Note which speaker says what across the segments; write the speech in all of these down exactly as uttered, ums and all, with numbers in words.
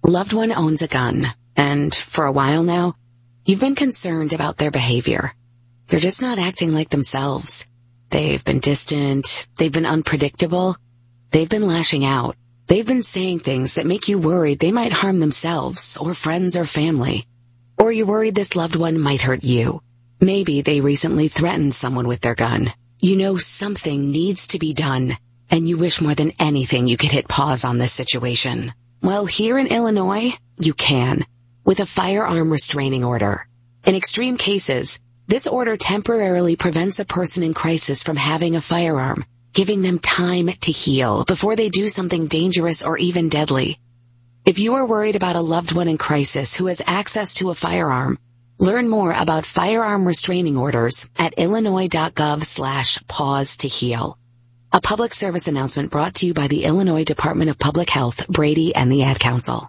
Speaker 1: loved one owns a gun, and for a while now, you've been concerned about their behavior. They're just not acting like themselves. They've been distant, they've been unpredictable, they've been lashing out. They've been saying things that make you worried they might harm themselves or friends or family. Or you're worried this loved one might hurt you. Maybe they recently threatened someone with their gun. You know something needs to be done, and you wish more than anything you could hit pause on this situation. Well, here in Illinois, you can, with a firearm restraining order. In extreme cases, this order temporarily prevents a person in crisis from having a firearm, giving them time to heal before they do something dangerous or even deadly. If you are worried about a loved one in crisis who has access to a firearm, learn more about firearm restraining orders at illinois.gov slash pause to heal. A public service announcement brought to you by the Illinois Department of Public Health, Brady, and the Ad Council.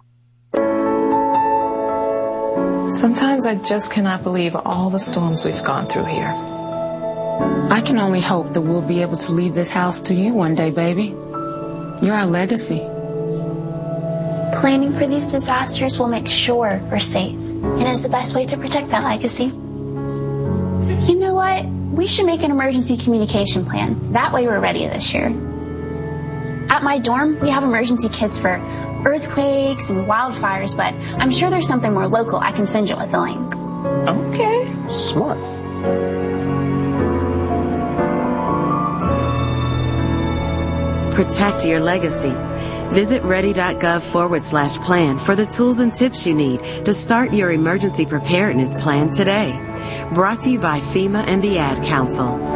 Speaker 2: Sometimes I just cannot believe all the storms we've gone through here. I can only hope that we'll be able to leave this house to you one day, baby. You're our legacy.
Speaker 3: Planning for these disasters will make sure we're safe, and is the best way to protect that legacy. You know what? We should make an emergency communication plan. That way we're ready this year. At my dorm, we have emergency kits for earthquakes and wildfires, but I'm sure there's something more local I can send you with a link.
Speaker 2: Okay.
Speaker 4: Smart.
Speaker 5: Protect your legacy. Visit ready.gov forward slash plan for the tools and tips you need to start your emergency preparedness plan today. Brought to you by FEMA and the Ad Council.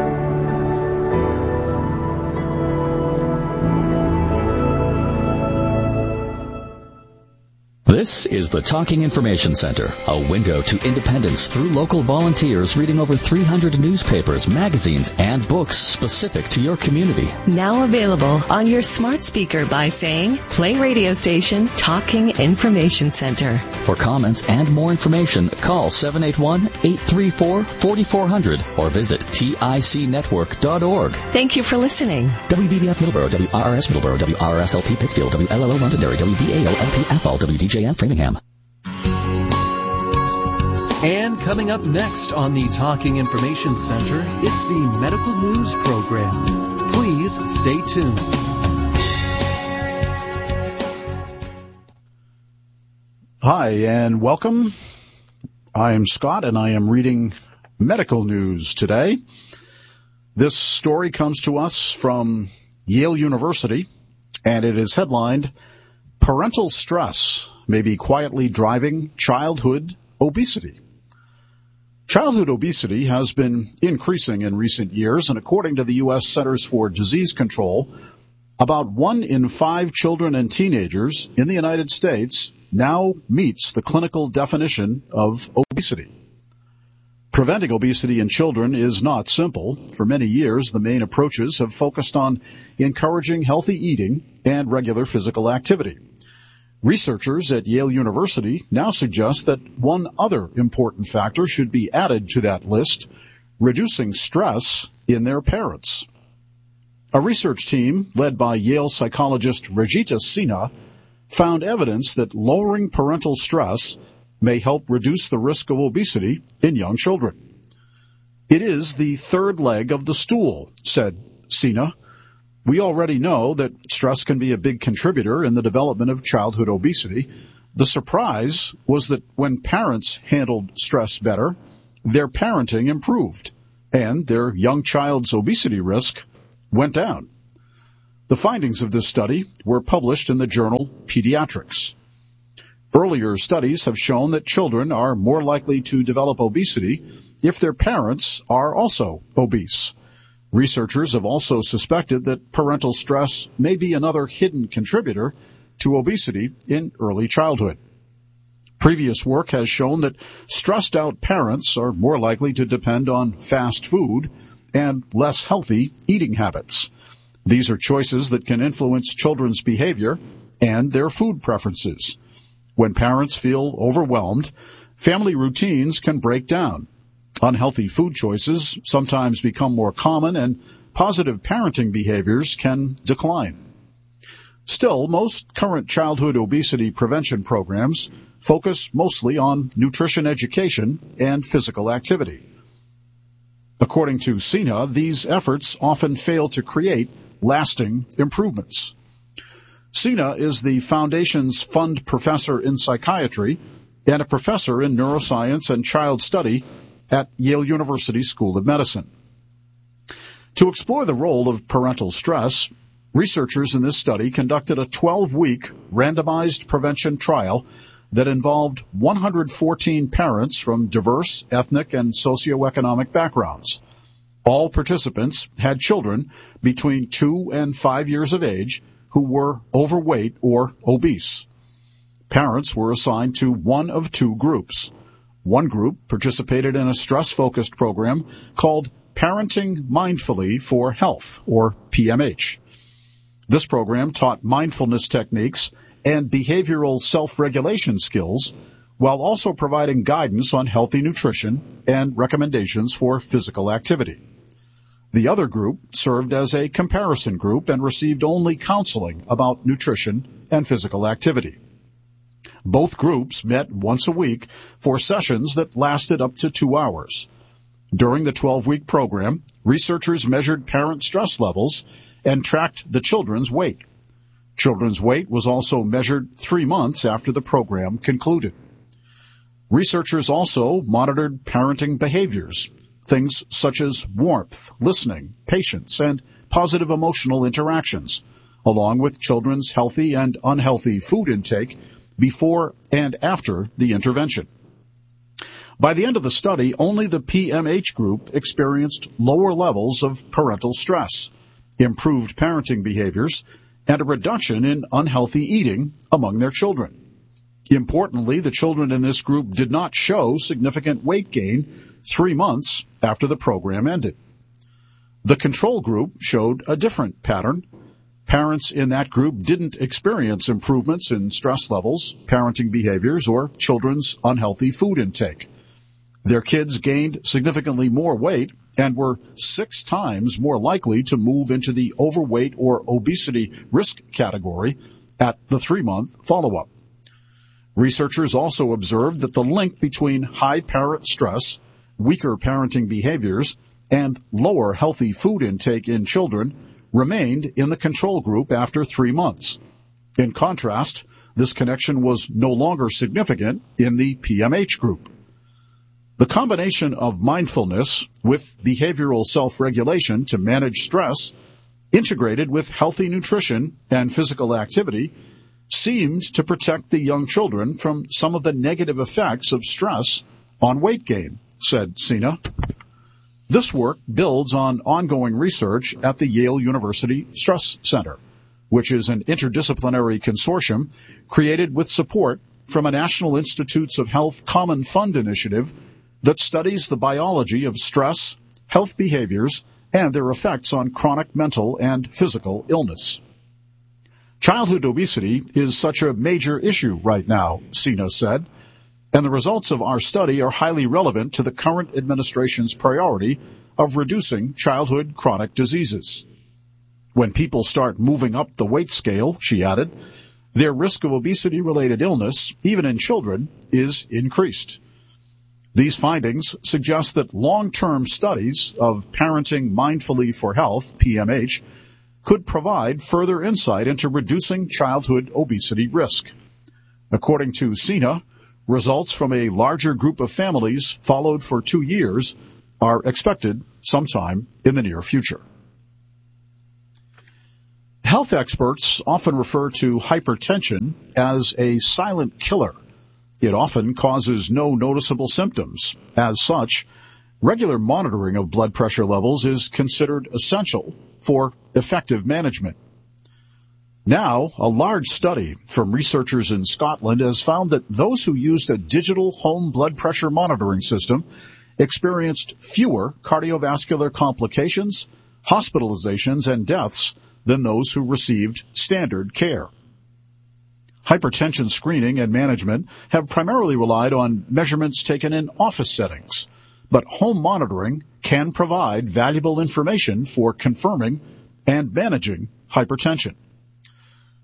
Speaker 6: This is the Talking Information Center, a window to independence through local volunteers reading over three hundred newspapers, magazines, and books specific to your community.
Speaker 7: Now available on your smart speaker by saying, play radio station Talking Information Center.
Speaker 6: For comments and more information, call seven eight one, eight three four, four four zero zero or visit tic network dot org.
Speaker 7: Thank you for listening.
Speaker 6: W B B F Middleborough, W R R S Middleborough, W R R S L P Pittsfield, W L L O Londonderry, W V A L L P Athol, W D J and Framingham.
Speaker 8: And coming up next on the Talking Information Center, it's the Medical News Program. Please stay tuned.
Speaker 9: Hi, and welcome. I am Scott, and I am reading medical news today. This story comes to us from Yale University, and it is headlined, Parental Stress May Be Quietly Driving Childhood Obesity. Childhood obesity has been increasing in recent years, and according to the U S Centers for Disease Control, about one in five children and teenagers in the United States now meets the clinical definition of obesity. Preventing obesity in children is not simple. For many years, the main approaches have focused on encouraging healthy eating and regular physical activity. Researchers at Yale University now suggest that one other important factor should be added to that list, reducing stress in their parents. A research team led by Yale psychologist Rajita Sinha found evidence that lowering parental stress may help reduce the risk of obesity in young children. It is the third leg of the stool, said Sinha. We already know that stress can be a big contributor in the development of childhood obesity. The surprise was that when parents handled stress better, their parenting improved, and their young child's obesity risk went down. The findings of this study were published in the journal Pediatrics. Earlier studies have shown that children are more likely to develop obesity if their parents are also obese. Researchers have also suspected that parental stress may be another hidden contributor to obesity in early childhood. Previous work has shown that stressed out parents are more likely to depend on fast food and less healthy eating habits. These are choices that can influence children's behavior and their food preferences. When parents feel overwhelmed, family routines can break down. Unhealthy food choices sometimes become more common, and positive parenting behaviors can decline. Still, most current childhood obesity prevention programs focus mostly on nutrition education and physical activity. According to C I N A, these efforts often fail to create lasting improvements. C I N A is the Foundation's Fund Professor in Psychiatry and a professor in neuroscience and child study at Yale University School of Medicine. To explore the role of parental stress, researchers in this study conducted a twelve-week randomized prevention trial that involved one hundred fourteen parents from diverse ethnic and socioeconomic backgrounds. All participants had children between two and five years of age who were overweight or obese. Parents were assigned to one of two groups. One group participated in a stress-focused program called Parenting Mindfully for Health, or P M H. This program taught mindfulness techniques and behavioral self-regulation skills while also providing guidance on healthy nutrition and recommendations for physical activity. The other group served as a comparison group and received only counseling about nutrition and physical activity. Both groups met once a week for sessions that lasted up to two hours. During the twelve-week program, researchers measured parent stress levels and tracked the children's weight. Children's weight was also measured three months after the program concluded. Researchers also monitored parenting behaviors, things such as warmth, listening, patience, and positive emotional interactions, along with children's healthy and unhealthy food intake before and after the intervention. By the end of the study, only the P M H group experienced lower levels of parental stress, improved parenting behaviors, and a reduction in unhealthy eating among their children. Importantly, the children in this group did not show significant weight gain three months after the program ended. The control group showed a different pattern. Parents in that group didn't experience improvements in stress levels, parenting behaviors, or children's unhealthy food intake. Their kids gained significantly more weight and were six times more likely to move into the overweight or obesity risk category at the three-month follow-up. Researchers also observed that the link between high parent stress, weaker parenting behaviors, and lower healthy food intake in children remained in the control group after three months. In contrast, this connection was no longer significant in the P M H group. The combination of mindfulness with behavioral self-regulation to manage stress, integrated with healthy nutrition and physical activity, seemed to protect the young children from some of the negative effects of stress on weight gain, said C I N A. This work builds on ongoing research at the Yale University Stress Center, which is an interdisciplinary consortium created with support from a National Institutes of Health Common Fund initiative that studies the biology of stress, health behaviors, and their effects on chronic mental and physical illness. Childhood obesity is such a major issue right now, C I N A said, and the results of our study are highly relevant to the current administration's priority of reducing childhood chronic diseases. When people start moving up the weight scale, she added, their risk of obesity-related illness, even in children, is increased. These findings suggest that long-term studies of Parenting Mindfully for Health, P M H, could provide further insight into reducing childhood obesity risk. According to C I N A, results from a larger group of families followed for two years are expected sometime in the near future. Health experts often refer to hypertension as a silent killer. It often causes no noticeable symptoms. As such, regular monitoring of blood pressure levels is considered essential for effective management. Now, a large study from researchers in Scotland has found that those who used a digital home blood pressure monitoring system experienced fewer cardiovascular complications, hospitalizations, and deaths than those who received standard care. Hypertension screening and management have primarily relied on measurements taken in office settings, but home monitoring can provide valuable information for confirming and managing hypertension.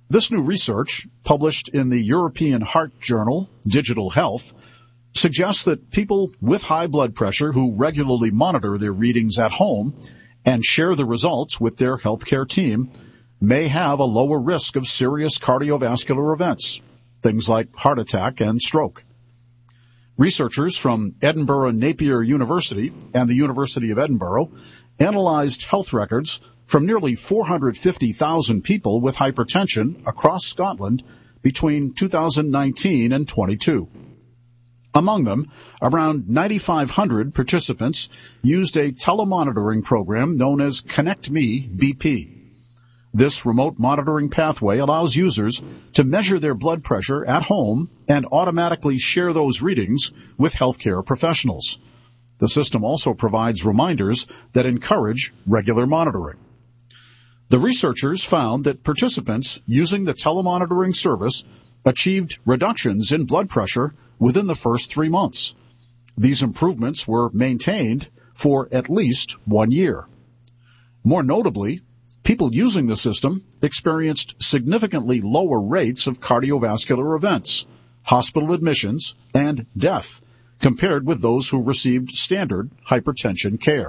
Speaker 9: This new research, published in the European Heart Journal, Digital Health, suggests that people with high blood pressure who regularly monitor their readings at home and share the results with their healthcare team may have a lower risk of serious cardiovascular events, things like heart attack and stroke. Researchers from Edinburgh Napier University and the University of Edinburgh analyzed health records from nearly four hundred fifty thousand people with hypertension across Scotland between two thousand nineteen and twenty-two. Among them, around nine thousand five hundred participants used a telemonitoring program known as Connect Me B P. This remote monitoring pathway allows users to measure their blood pressure at home and automatically share those readings with healthcare professionals. The system also provides reminders that encourage regular monitoring. The researchers found that participants using the telemonitoring service achieved reductions in blood pressure within the first three months. These improvements were maintained for at least one year. More notably, people using the system experienced significantly lower rates of cardiovascular events, hospital admissions, and death compared with those who received standard hypertension care.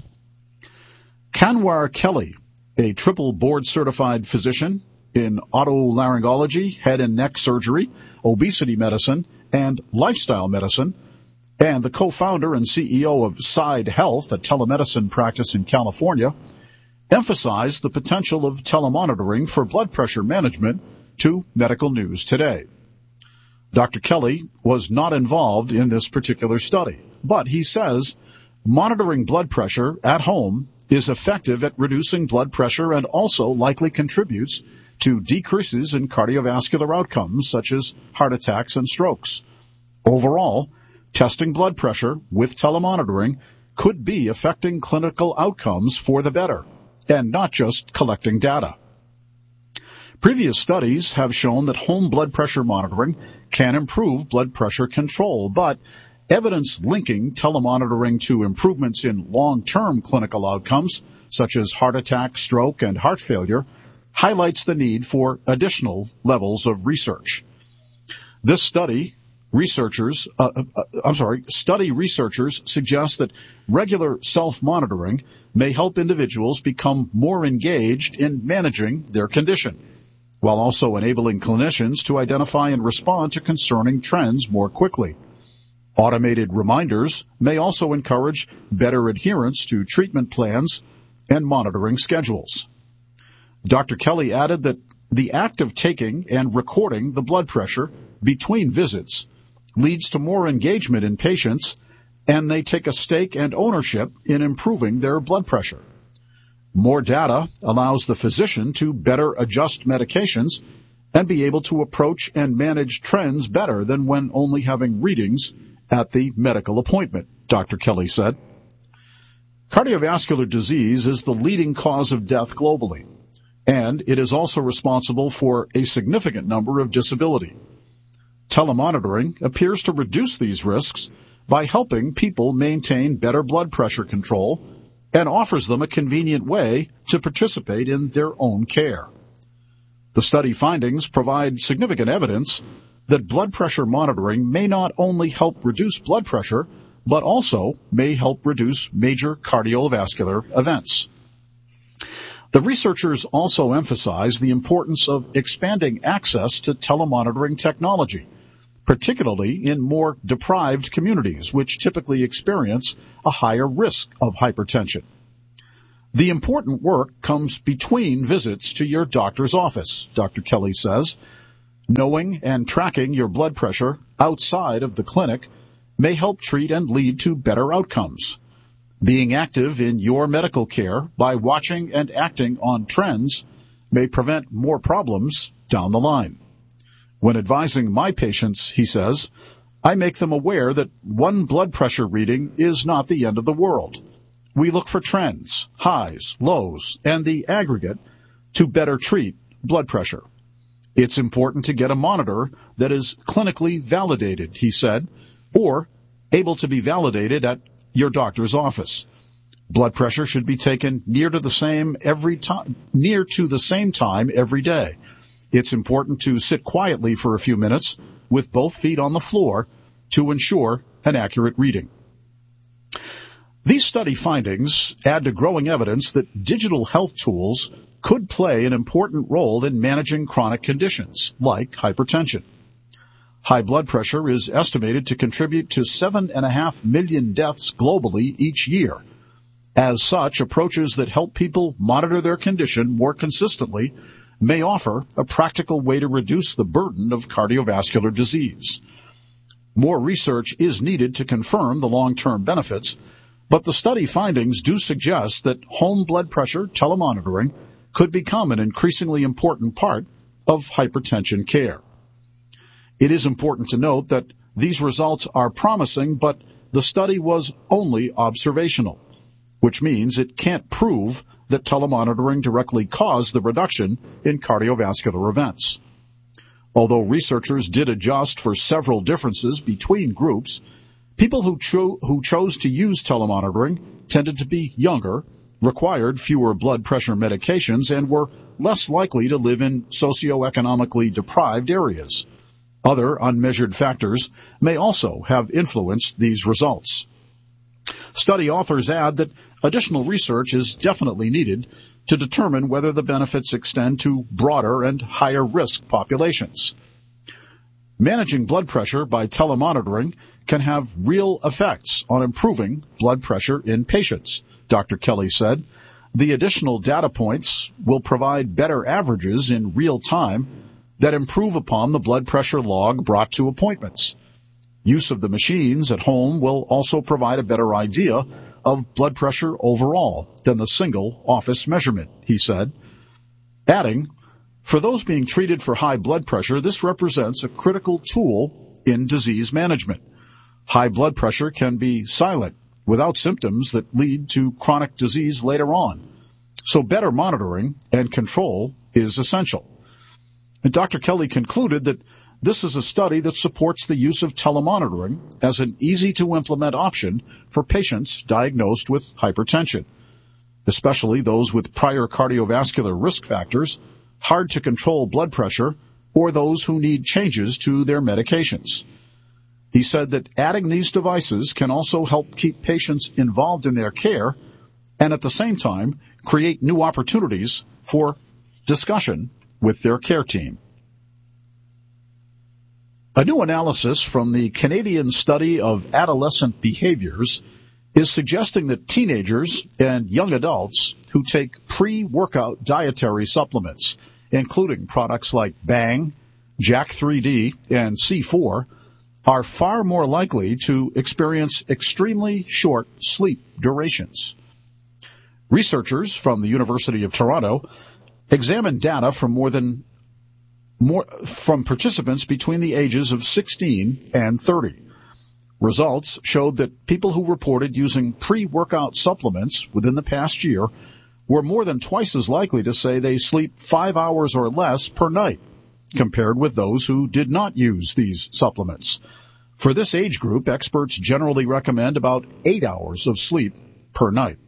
Speaker 9: Kanwar Kelly, a triple board-certified physician in otolaryngology, head and neck surgery, obesity medicine, and lifestyle medicine, and the co-founder and C E O of Side Health, a telemedicine practice in California, emphasized the potential of telemonitoring for blood pressure management to Medical News Today. Doctor Kelly was not involved in this particular study, but he says monitoring blood pressure at home is effective at reducing blood pressure and also likely contributes to decreases in cardiovascular outcomes such as heart attacks and strokes. Overall, testing blood pressure with telemonitoring could be affecting clinical outcomes for the better, and not just collecting data. Previous studies have shown that home blood pressure monitoring can improve blood pressure control, but evidence linking telemonitoring to improvements in long-term clinical outcomes, such as heart attack, stroke, and heart failure, highlights the need for additional levels of research. This study, researchers, uh, uh, I'm sorry, study researchers suggest that regular self-monitoring may help individuals become more engaged in managing their condition, while also enabling clinicians to identify and respond to concerning trends more quickly. Automated reminders may also encourage better adherence to treatment plans and monitoring schedules. Doctor Kelly added that the act of taking and recording the blood pressure between visits leads to more engagement in patients, and they take a stake and ownership in improving their blood pressure. More data allows the physician to better adjust medications and be able to approach and manage trends better than when only having readings at the medical appointment, Doctor Kelly said. Cardiovascular disease is the leading cause of death globally, and it is also responsible for a significant number of disability. Telemonitoring appears to reduce these risks by helping people maintain better blood pressure control and offers them a convenient way to participate in their own care. The study findings provide significant evidence that blood pressure monitoring may not only help reduce blood pressure, but also may help reduce major cardiovascular events. The researchers also emphasize the importance of expanding access to telemonitoring technology, particularly in more deprived communities, which typically experience a higher risk of hypertension. The important work comes between visits to your doctor's office, Doctor Kelly says. Knowing and tracking your blood pressure outside of the clinic may help treat and lead to better outcomes. Being active in your medical care by watching and acting on trends may prevent more problems down the line. When advising my patients, he says, I make them aware that one blood pressure reading is not the end of the world. We look for trends, highs, lows, and the aggregate to better treat blood pressure. It's important to get a monitor that is clinically validated, he said, or able to be validated at your doctor's office. Blood pressure should be taken near to the same every time, near to the same time every day. It's important to sit quietly for a few minutes with both feet on the floor to ensure an accurate reading. These study findings add to growing evidence that digital health tools could play an important role in managing chronic conditions like hypertension. High blood pressure is estimated to contribute to seven and a half million deaths globally each year. As such, approaches that help people monitor their condition more consistently may offer a practical way to reduce the burden of cardiovascular disease. More research is needed to confirm the long-term benefits, but the study findings do suggest that home blood pressure telemonitoring could become an increasingly important part of hypertension care. It is important to note that these results are promising, but the study was only observational, which means it can't prove that telemonitoring directly caused the reduction in cardiovascular events. Although researchers did adjust for several differences between groups, people who, cho- who chose to use telemonitoring tended to be younger, required fewer blood pressure medications, and were less likely to live in socioeconomically deprived areas. Other unmeasured factors may also have influenced these results. Study authors add that additional research is definitely needed to determine whether the benefits extend to broader and higher risk populations. Managing blood pressure by telemonitoring can have real effects on improving blood pressure in patients, Doctor Kelly said. The additional data points will provide better averages in real time that improve upon the blood pressure log brought to appointments. Use of the machines at home will also provide a better idea of blood pressure overall than the single office measurement, he said. Adding, for those being treated for high blood pressure, this represents a critical tool in disease management. High blood pressure can be silent without symptoms that lead to chronic disease later on. So better monitoring and control is essential. And Doctor Kelly concluded that this is a study that supports the use of telemonitoring as an easy-to-implement option for patients diagnosed with hypertension, especially those with prior cardiovascular risk factors, hard-to-control blood pressure, or those who need changes to their medications. He said that adding these devices can also help keep patients involved in their care and at the same time create new opportunities for discussion with their care team. A new analysis from the Canadian Study of Adolescent Behaviors is suggesting that teenagers and young adults who take pre-workout dietary supplements, including products like Bang, Jack three D, and C four, are far more likely to experience extremely short sleep durations. Researchers from the University of Toronto examined data from more than more from participants between the ages of sixteen and thirty. Results showed that people who reported using pre-workout supplements within the past year were more than twice as likely to say they sleep five hours or less per night, compared with those who did not use these supplements. For this age group, experts generally recommend about eight hours of sleep per night.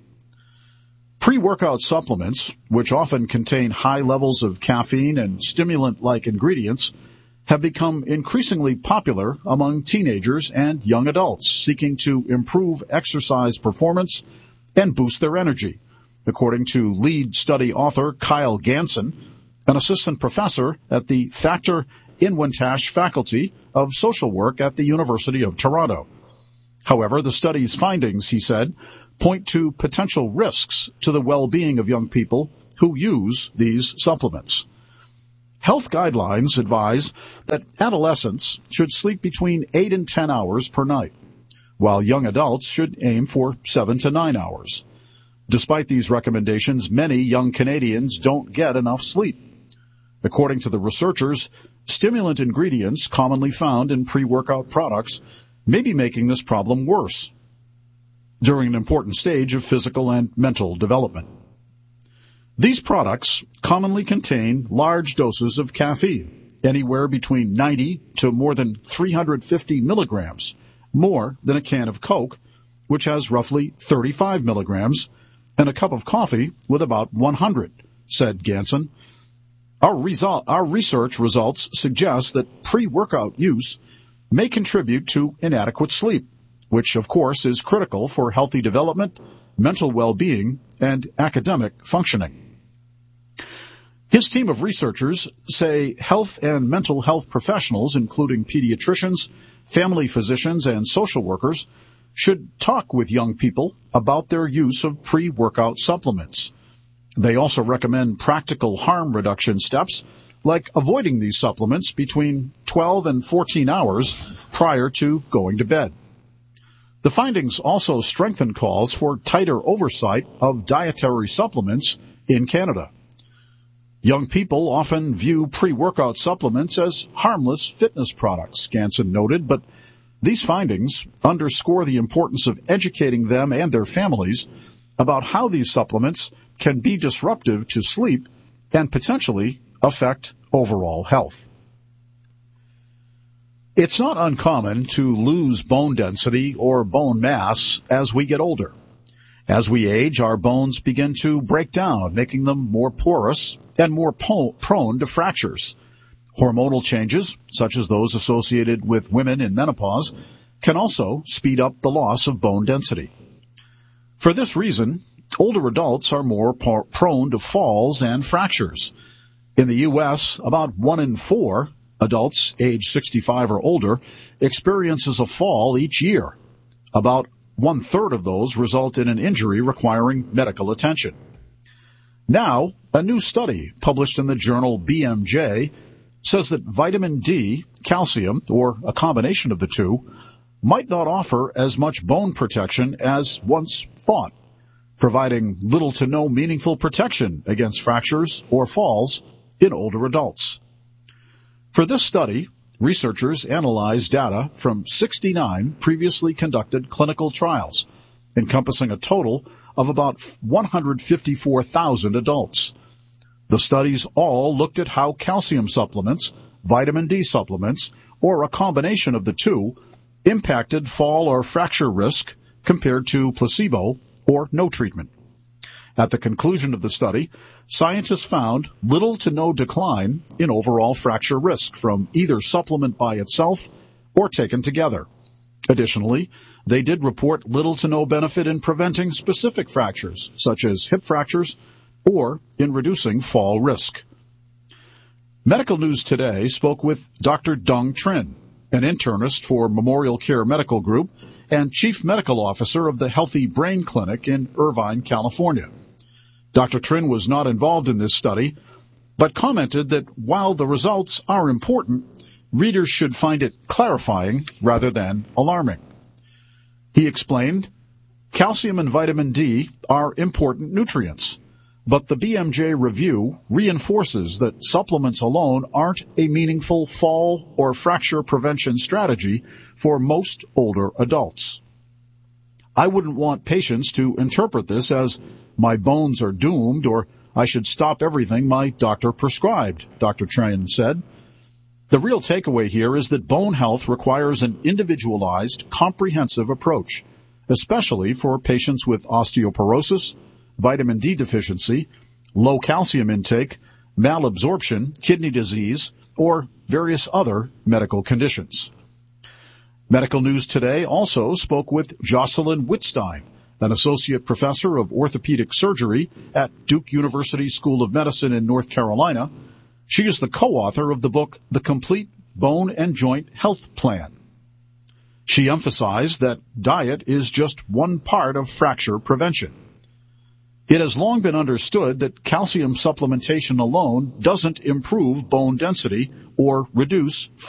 Speaker 9: Pre-workout supplements, which often contain high levels of caffeine and stimulant-like ingredients, have become increasingly popular among teenagers and young adults seeking to improve exercise performance and boost their energy, according to lead study author Kyle Ganson, an assistant professor at the Factor Inwentash Faculty of Social Work at the University of Toronto. However, the study's findings, he said, point to potential risks to the well-being of young people who use these supplements. Health guidelines advise that adolescents should sleep between eight and ten hours per night, while young adults should aim for seven to nine hours. Despite these recommendations, many young Canadians don't get enough sleep. According to the researchers, stimulant ingredients commonly found in pre-workout products may be making this problem worse during an important stage of physical and mental development. These products commonly contain large doses of caffeine, anywhere between ninety to more than three hundred fifty milligrams, more than a can of Coke, which has roughly thirty-five milligrams, and a cup of coffee with about one hundred, said Ganson. Our, result, our research results suggest that pre-workout use may contribute to inadequate sleep, which, of course, is critical for healthy development, mental well-being, and academic functioning. His team of researchers say health and mental health professionals, including pediatricians, family physicians, and social workers, should talk with young people about their use of pre-workout supplements. They also recommend practical harm reduction steps, like avoiding these supplements between twelve and fourteen hours prior to going to bed. The findings also strengthen calls for tighter oversight of dietary supplements in Canada. Young people often view pre-workout supplements as harmless fitness products, Ganson noted, but these findings underscore the importance of educating them and their families about how these supplements can be disruptive to sleep and potentially affect overall health. It's not uncommon to lose bone density or bone mass as we get older. As we age, our bones begin to break down, making them more porous and more po- prone to fractures. Hormonal changes, such as those associated with women in menopause, can also speed up the loss of bone density. For this reason, older adults are more por- prone to falls and fractures. In the U S, about one in four adults age sixty-five or older experiences a fall each year. About one-third of those result in an injury requiring medical attention. Now, a new study published in the journal B M J says that vitamin D, calcium, or a combination of the two, might not offer as much bone protection as once thought, providing little to no meaningful protection against fractures or falls in older adults. For this study, researchers analyzed data from sixty-nine previously conducted clinical trials, encompassing a total of about one hundred fifty-four thousand adults. The studies all looked at how calcium supplements, vitamin D supplements, or a combination of the two impacted fall or fracture risk compared to placebo or no treatment. At the conclusion of the study, scientists found little to no decline in overall fracture risk from either supplement by itself or taken together. Additionally, they did report little to no benefit in preventing specific fractures, such as hip fractures, or in reducing fall risk. Medical News Today spoke with Doctor Dung Trinh, an internist for Memorial Care Medical Group and Chief Medical Officer of the Healthy Brain Clinic in Irvine, California. Doctor Trinh was not involved in this study, but commented that while the results are important, readers should find it clarifying rather than alarming. He explained, calcium and vitamin D are important nutrients, but the B M J review reinforces that supplements alone aren't a meaningful fall or fracture prevention strategy for most older adults. I wouldn't want patients to interpret this as my bones are doomed or I should stop everything my doctor prescribed, Doctor Trinh said. The real takeaway here is that bone health requires an individualized, comprehensive approach, especially for patients with osteoporosis, vitamin D deficiency, low calcium intake, malabsorption, kidney disease, or various other medical conditions. Medical News Today also spoke with Jocelyn Wittstein, an associate professor of orthopedic surgery at Duke University School of Medicine in North Carolina. She is the co-author of the book, The Complete Bone and Joint Health Plan. She emphasized that diet is just one part of fracture prevention. It has long been understood that calcium supplementation alone doesn't improve bone density or reduce